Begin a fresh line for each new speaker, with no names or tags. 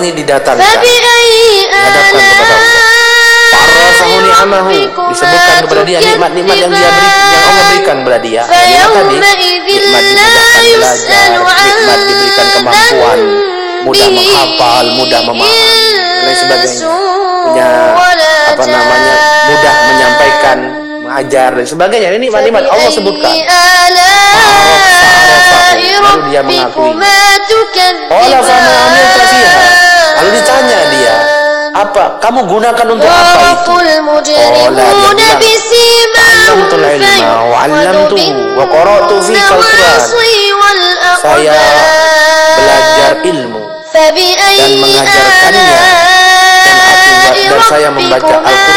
ini didatangkan, dihadapkan kepada Allah. Arafahu ni'amahu, disebutkan kepada dia nikmat-nikmat yang Allah berikan kepada dia. Nikmat tadi, nikmat dimudahkan belajar, nikmat diberikan kemampuan, mudah menghafal, mudah memahami dan lain sebagainya. Punya mudah menyampaikan, mengajar dan sebagainya. Ini nikmat-nikmat Allah sebutkan. Lalu dia mengakui. Qala fama amilta fiha. Lalu ditanya dia, apa kamu gunakan untuk apa itu? Qala dia bilang, ta'allamtul ilma wa 'allamtuhu wa qara'tu fika al-Qur'an. Saya belajar ilmu dan mengajarkannya, dan saya membaca Al-Quran